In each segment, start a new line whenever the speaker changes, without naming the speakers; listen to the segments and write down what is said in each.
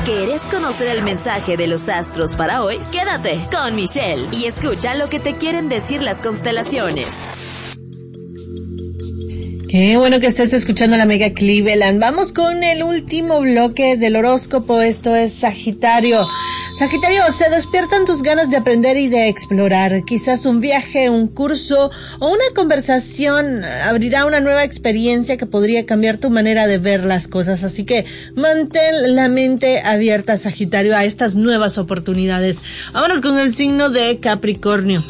¿Quieres conocer el mensaje de los astros para hoy? Quédate con Michelle y escucha lo que te quieren decir las constelaciones.
Qué bueno que estés escuchando la Mega Cleveland. Vamos con el último bloque del horóscopo. Esto es Sagitario. Sagitario, se despiertan tus ganas de aprender y de explorar. Quizás un viaje, un curso o una conversación abrirá una nueva experiencia que podría cambiar tu manera de ver las cosas. Así que mantén la mente abierta, Sagitario, a estas nuevas oportunidades. Vámonos con el signo de Capricornio.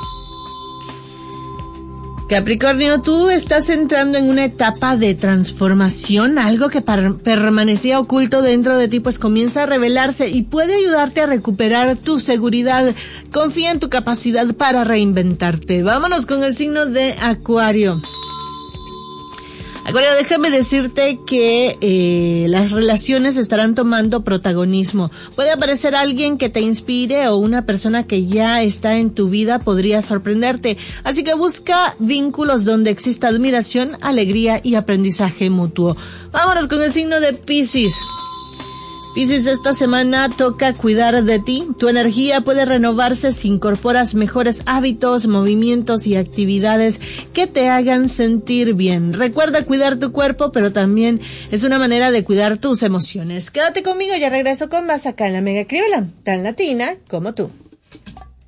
Capricornio, tú estás entrando en una etapa de transformación, algo que permanecía oculto dentro de ti, pues comienza a revelarse y puede ayudarte a recuperar tu seguridad. Confía en tu capacidad para reinventarte. Vámonos con el signo de Acuario. Acuario, déjame decirte que las relaciones estarán tomando protagonismo. Puede aparecer alguien que te inspire o una persona que ya está en tu vida podría sorprenderte. Así que busca vínculos donde exista admiración, alegría y aprendizaje mutuo. Vámonos con el signo de Piscis. Piscis, esta semana toca cuidar de ti. Tu energía puede renovarse si incorporas mejores hábitos, movimientos y actividades que te hagan sentir bien. Recuerda cuidar tu cuerpo, pero también es una manera de cuidar tus emociones. Quédate conmigo, ya regreso con más acá en la Mega Cleveland, tan latina como tú.